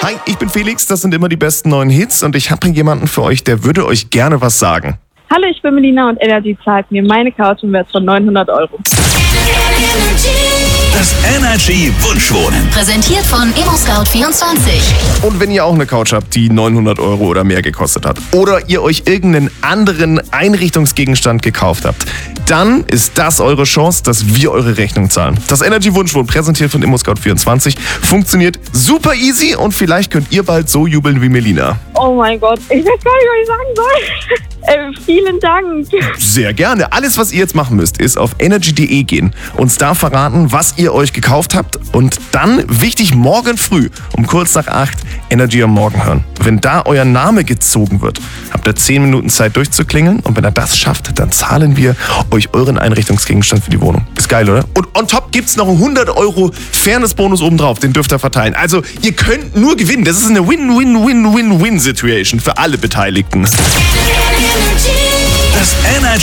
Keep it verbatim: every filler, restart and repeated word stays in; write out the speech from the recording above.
Hi, ich bin Felix, das sind immer die besten neuen Hits und ich habe hier jemanden für euch, der würde euch gerne was sagen. Hallo, ich bin Melina und Energy zahlt mir meine Couch im Wert von neunhundert Euro. Das Energy Wunschwohnen. Präsentiert von ImmoScout vierundzwanzig. Und wenn ihr auch eine Couch habt, die neunhundert Euro oder mehr gekostet hat oder ihr euch irgendeinen anderen Einrichtungsgegenstand gekauft habt, dann ist das eure Chance, dass wir eure Rechnung zahlen. Das Energy Wunschwohnen, präsentiert von ImmoScout vierundzwanzig, funktioniert super easy und vielleicht könnt ihr bald so jubeln wie Melina. Oh mein Gott, ich weiß gar nicht, was ich sagen soll. äh, vielen Dank. Sehr gerne. Alles, was ihr jetzt machen müsst, ist auf energy punkt de gehen, uns da verraten, was ihr euch gekauft habt und dann, wichtig, morgen früh um kurz nach acht Energy am Morgen hören. Wenn da euer Name gezogen wird, habt ihr zehn Minuten Zeit durchzuklingeln und wenn ihr das schafft, dann zahlen wir euch euren Einrichtungsgegenstand für die Wohnung. Ist geil, oder? Und on top gibt's noch einen hundert Euro Fairness-Bonus obendrauf, den dürft ihr verteilen. Also, ihr könnt nur gewinnen. Das ist eine Win-Win-Win-Win-Win-Situation für alle Beteiligten. Das Energy